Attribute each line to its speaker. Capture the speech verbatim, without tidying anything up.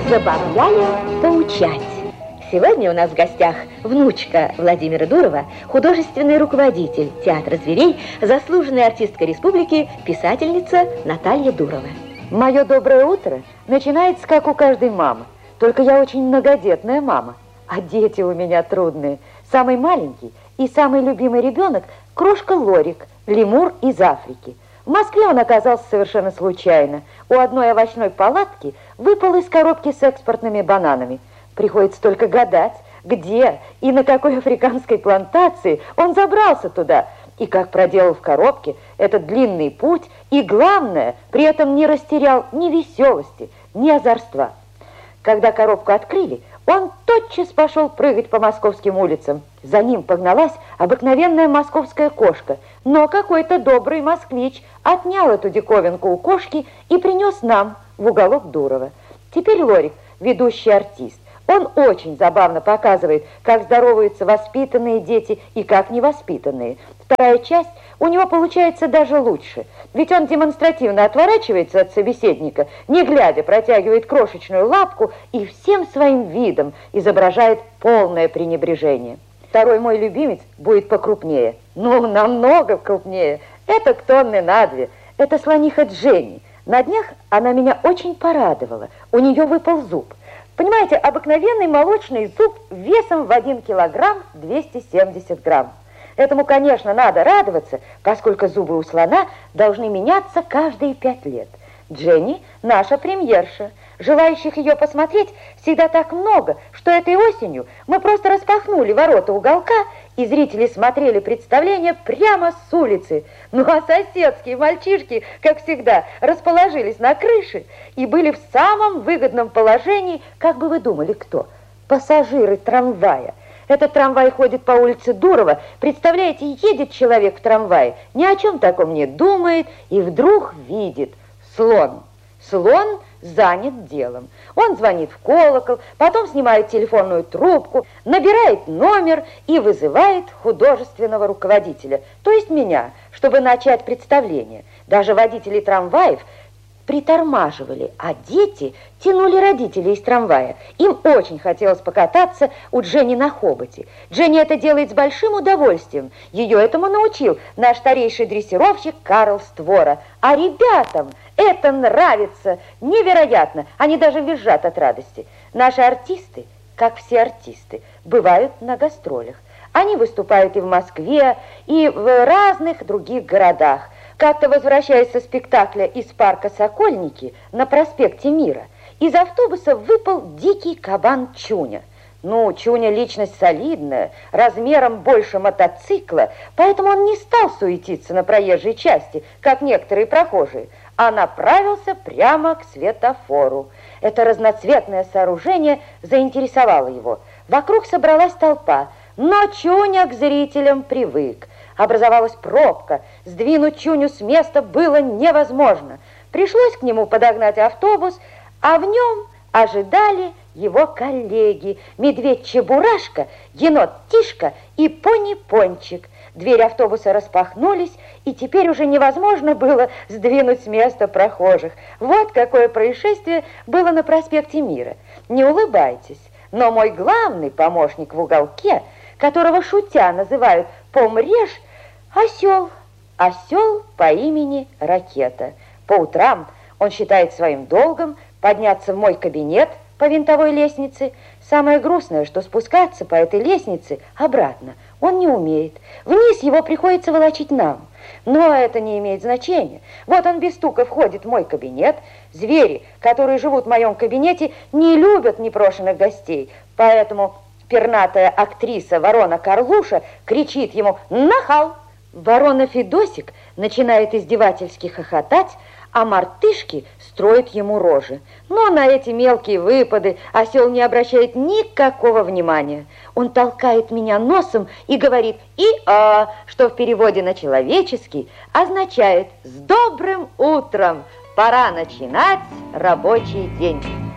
Speaker 1: Забавляя, поучать. Сегодня у нас в гостях внучка Владимира Дурова, художественный руководитель Театра зверей, заслуженная артистка республики, писательница Наталья Дурова.
Speaker 2: Мое доброе утро начинается, как у каждой мамы. Только я очень многодетная мама, а дети у меня трудные. Самый маленький и самый любимый ребенок – крошка Лорик, лемур из Африки. В Москве он оказался совершенно случайно. У одной овощной палатки выпал из коробки с экспортными бананами. Приходится только гадать, где и на какой африканской плантации он забрался туда, и как проделал в коробке этот длинный путь, и, главное, при этом не растерял ни веселости, ни озорства. Когда коробку открыли, он тотчас пошел прыгать по московским улицам. За ним погналась обыкновенная московская кошка, но какой-то добрый москвич отнял эту диковинку у кошки и принес нам в уголок Дурова. Теперь Лорик – ведущий артист. Он очень забавно показывает, как здороваются воспитанные дети и как невоспитанные. Вторая часть у него получается даже лучше, ведь он демонстративно отворачивается от собеседника, не глядя протягивает крошечную лапку и всем своим видом изображает полное пренебрежение. Второй мой любимец будет покрупнее, ну, намного крупнее, это тонны на две, это слониха Дженни. На днях она меня очень порадовала, у нее выпал зуб. Понимаете, обыкновенный молочный зуб весом в один килограмм двести семьдесят грамм. Этому, конечно, надо радоваться, поскольку зубы у слона должны меняться каждые пять лет. Дженни – наша премьерша. Желающих ее посмотреть всегда так много, что этой осенью мы просто распахнули ворота уголка, и зрители смотрели представление прямо с улицы. Ну а соседские мальчишки, как всегда, расположились на крыше и были в самом выгодном положении, как бы вы думали, кто? Пассажиры трамвая. Этот трамвай ходит по улице Дурова. Представляете, едет человек в трамвае, ни о чем таком не думает, и вдруг видит слон. Слон занят делом. Он звонит в колокол, потом снимает телефонную трубку, набирает номер и вызывает художественного руководителя, то есть меня, чтобы начать представление. Даже водители трамваев притормаживали, а дети тянули родителей из трамвая. Им очень хотелось покататься у Дженни на хоботе. Дженни это делает с большим удовольствием. Ее этому научил наш старейший дрессировщик Карл Створа. А ребятам это нравится невероятно. Они даже визжат от радости. Наши артисты, как все артисты, бывают на гастролях. Они выступают и в Москве, и в разных других городах. Как-то, возвращаясь со спектакля из парка «Сокольники» на проспекте Мира, из автобуса выпал дикий кабан Чуня. Ну, Чуня личность солидная, размером больше мотоцикла, поэтому он не стал суетиться на проезжей части, как некоторые прохожие, а направился прямо к светофору. Это разноцветное сооружение заинтересовало его. Вокруг собралась толпа, но Чуня к зрителям привык. Образовалась пробка, сдвинуть Чуню с места было невозможно. Пришлось к нему подогнать автобус, а в нем ожидали его коллеги: медведь Чебурашка, енот Тишка и пони Пончик. Двери автобуса распахнулись, и теперь уже невозможно было сдвинуть с места прохожих. Вот какое происшествие было на проспекте Мира. Не улыбайтесь, но мой главный помощник в уголке, которого шутя называют «помрежь», осел. Осел по имени Ракета. По утрам он считает своим долгом подняться в мой кабинет по винтовой лестнице. Самое грустное, что спускаться по этой лестнице обратно он не умеет. Вниз его приходится волочить нам. Но это не имеет значения. Вот он без стука входит в мой кабинет. Звери, которые живут в моем кабинете, не любят непрошенных гостей, поэтому пернатая актриса ворона Карлуша кричит ему «Нахал!». Ворона Федосик начинает издевательски хохотать, а мартышки строят ему рожи. Но на эти мелкие выпады осел не обращает никакого внимания. Он толкает меня носом и говорит «И-а», что в переводе на человеческий означает «С добрым утром! Пора начинать рабочий день».